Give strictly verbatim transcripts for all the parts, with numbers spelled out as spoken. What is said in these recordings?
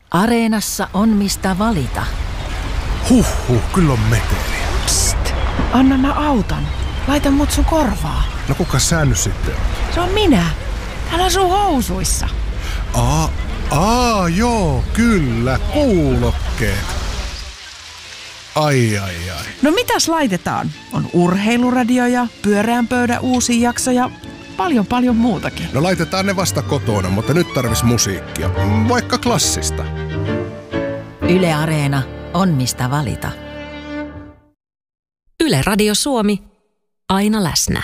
Areenassa on mistä valita. Huhhuh, kyllä on meteliä. Psst, anna mä auton. Laita mut sun korvaa. No kuka sä nyt sitten on? Se on minä. Hän asuu housuissa. Aa, aa, joo, kyllä, kuulokkeet. Ai, ai, ai. No mitäs laitetaan? On urheiluradio ja pyöreän pöydän uusi jakso ja paljon paljon muutakin. No laitetaan ne vasta kotona, mutta nyt tarvis musiikkia. Vaikka klassista. Yle Areena on mistä valita. Yle Radio Suomi. Aina läsnä.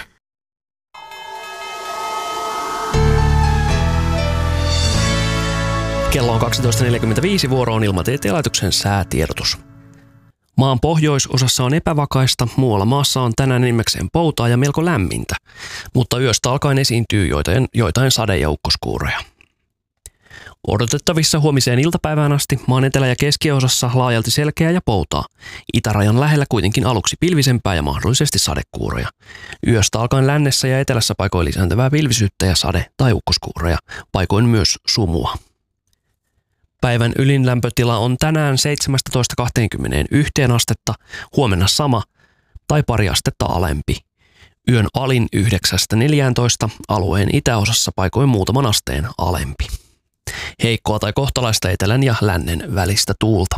Kello on kaksitoista neljäkymmentäviisi, vuoro on Ilmatieteen laitoksen säätiedotus. Maan pohjoisosassa on epävakaista, muualla maassa on tänään enimmäkseen poutaa ja melko lämmintä, mutta yöstä alkaen esiintyy joitain, joitain sade- ja ukkoskuuroja. Odotettavissa huomiseen iltapäivään asti maan etelä- ja keskiosassa laajalti selkeää ja poutaa. Itärajan lähellä kuitenkin aluksi pilvisempää ja mahdollisesti sadekuuroja. Yöstä alkaen lännessä ja etelässä paikoin lisääntyvää pilvisyyttä ja sade- tai ukkoskuuroja, paikoin myös sumua. Päivän ylin lämpötila on tänään seitsemästätoista kaksikymmentäyksi astetta, huomenna sama tai pari astetta alempi. Yön alin yhdeksästä neljääntoista, alueen itäosassa paikoin muutaman asteen alempi. Heikkoa tai kohtalaista etelän ja lännen välistä tuulta.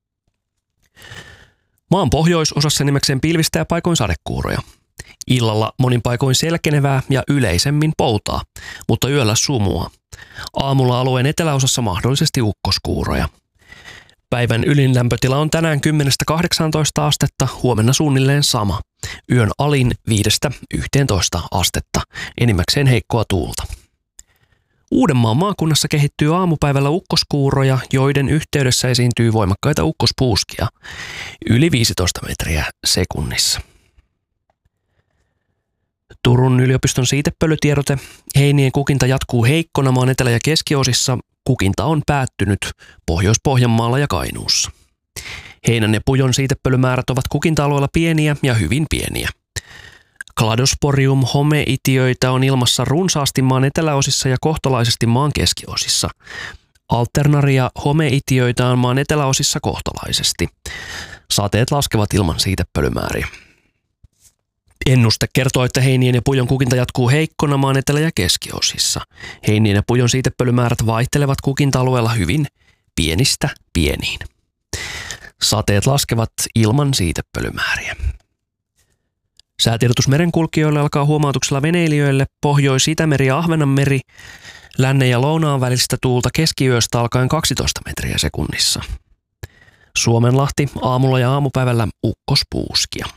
Maan pohjoisosassa nimekseen pilvistä ja paikoin sadekuuroja. Illalla monin paikoin selkenevää ja yleisemmin poutaa, mutta yöllä sumua. Aamulla alueen eteläosassa mahdollisesti ukkoskuuroja. Päivän ylin lämpötila on tänään kymmenestä kahdeksaantoista astetta, huomenna suunnilleen sama. Yön alin viidestä yhteentoista astetta, enimmäkseen heikkoa tuulta. Uudenmaan maakunnassa kehittyy aamupäivällä ukkoskuuroja, joiden yhteydessä esiintyy voimakkaita ukkospuuskia, yli viisitoista metriä sekunnissa. Turun yliopiston siitepölytiedote. Heinien kukinta jatkuu heikkona maan etelä- ja keskiosissa. Kukinta on päättynyt Pohjois-Pohjanmaalla ja Kainuussa. Heinän ja pujon siitepölymäärät ovat kukinta-alueella pieniä ja hyvin pieniä. Cladosporium homeitiöitä on ilmassa runsaasti maan eteläosissa ja kohtalaisesti maan keskiosissa. Alternaria homeitiöitä on maan eteläosissa kohtalaisesti. Sateet laskevat ilman siitepölymääriä. Ennuste kertoo, että heinien ja pujon kukinta jatkuu heikkona maan etelä- ja keskiosissa. Heinien ja pujon siitepölymäärät vaihtelevat kukinta-alueella hyvin pienistä pieniin. Sateet laskevat ilman siitepölymääriä. Säätiedotus merenkulkijoille alkaa huomautuksella veneilijöille. Pohjois-Itämeri ja Ahvenanmeri, lännen ja lounaan välistä tuulta keskiyöstä alkaen kaksitoista metriä sekunnissa. Suomenlahti aamulla ja aamupäivällä ukkospuuskia.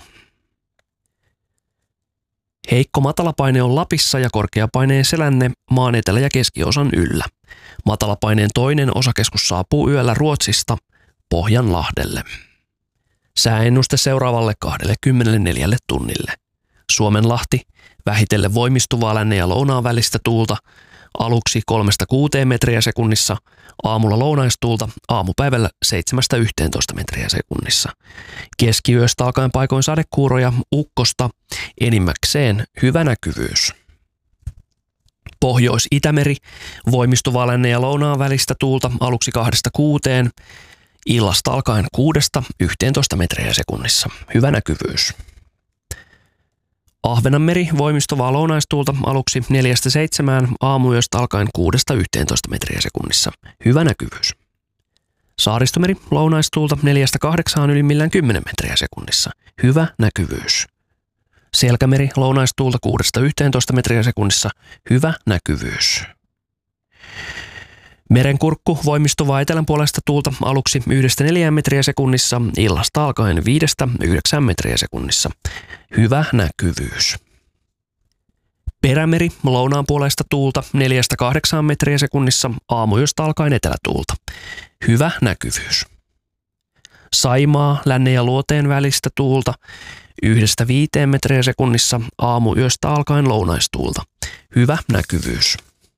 Heikko matalapaine on Lapissa ja korkeapaineen selänne maan etelä- ja keskiosan yllä. Matalapaineen toinen osakeskus saapuu yöllä Ruotsista Pohjanlahdelle. Sääennuste seuraavalle kaksikymmentäneljä tunnille. Suomenlahti vähitellen voimistuvaa lännen ja lounaan välistä tuulta, aluksi kolmesta kuuteen metriä sekunnissa, aamulla lounaistuulta, aamupäivällä seitsemästä yhteentoista metriä sekunnissa. Keskiyöstä alkaen paikoin sadekuuroja, ukkosta, enimmäkseen hyvä näkyvyys. Pohjois-Itämeri, voimistuvaa lännen ja lounaan välistä tuulta, aluksi kahdesta kuuteen, illasta alkaen kuudesta yhteentoista metriä sekunnissa. Hyvä näkyvyys. Ahvenanmeri, voimistuvaa lounaistuulta, aluksi neljästä seitsemään, aamuyöstä alkaen kuudesta yhteentoista metriä sekunnissa. Hyvä näkyvyys. Saaristomeri, lounaistuulta neljästä kahdeksaan, ylimmillään kymmenen metriä sekunnissa. Hyvä näkyvyys. Selkämeri, lounaistuulta kuudesta yhteentoista metriä sekunnissa. Hyvä näkyvyys. Merenkurkku, voimistuvaa etelänpuolesta tuulta, aluksi yhdestä neljään metriä sekunnissa, illasta alkaen viidestä yhdeksään metriä sekunnissa. Hyvä näkyvyys. Perämeri, lounaan puolesta tuulta, neljästä kahdeksaan metriä sekunnissa, aamuyöstä alkaen etelätuulta. Hyvä näkyvyys. Saimaa, lännen ja luoteen välistä tuulta, yhdestä viiteen metriä sekunnissa, aamuyöstä alkaen lounaistuulta. Hyvä näkyvyys.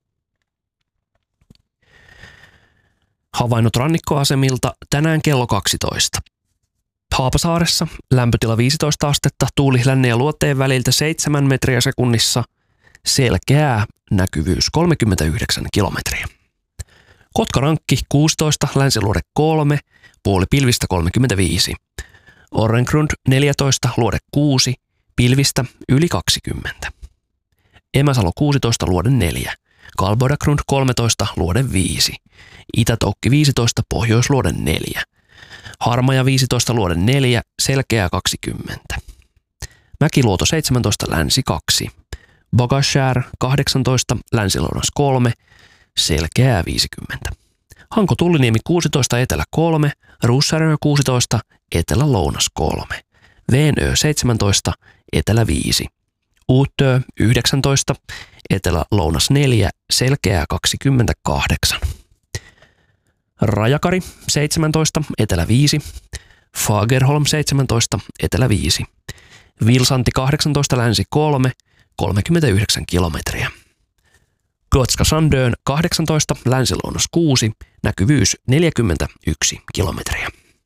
Havainnot rannikkoasemilta tänään kello kaksitoista. Haapasaaressa lämpötila viisitoista astetta, tuuli lännen ja luoteen väliltä seitsemän metriä sekunnissa, selkeää näkyvyys kolmekymmentäyhdeksän kilometriä. Kotkarankki kuusitoista, Länsiluode kolme, puoli pilvistä kolmekymmentäviisi. Orrengrund neljätoista, Luode kuusi, pilvistä yli kaksikymmentä. Emäsalo kuusitoista, Luode neljä. Kalbodagrund kolmetoista, Luode viisi. Itätoukki viisitoista, Pohjoisluode neljä. Harmaja viisitoista, Luode neljä, selkeää kaksikymmentä. Mäkiluoto seitsemäntoista, Länsi kaksi. Bagashär kahdeksantoista, Länsi-lounas kolme, selkeää viisikymmentä. Hanko Tulliniemi kuusitoista, Etelä kolme, Russarö kuusitoista, Etelä-lounas kolme. Veenö seitsemäntoista, Etelä viisi. Uutö yhdeksäntoista, Etelä-lounas neljä, selkeää kaksikymmentäkahdeksan. Rajakari seitsemäntoista, Etelä viisi. Fagerholm seitsemäntoista, Etelä viisi. Vilsanti kahdeksantoista, Länsi kolme, kolmekymmentäyhdeksän kilometriä. Gotska Sandön kahdeksantoista, Länsi-lounas kuusi, näkyvyys neljäkymmentäyksi kilometriä.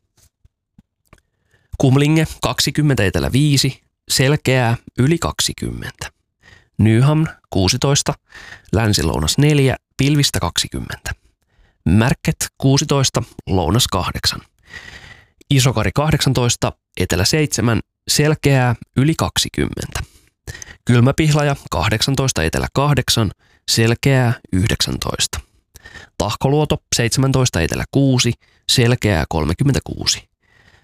Kumlinge kaksikymmentä, Etelä viisi, selkeää yli kaksikymmentä. Nyhamn kuusitoista, Länsi-lounas neljä, pilvistä kaksikymmentä. Märket kuusitoista, lounas kahdeksan. Isokari kahdeksantoista, Etelä seitsemän, selkeää yli kaksikymmentä. Kylmäpihlaja kahdeksantoista, Etelä kahdeksan, selkeää yhdeksäntoista. Tahkoluoto seitsemäntoista, Etelä kuusi, selkeää kolmekymmentäkuusi.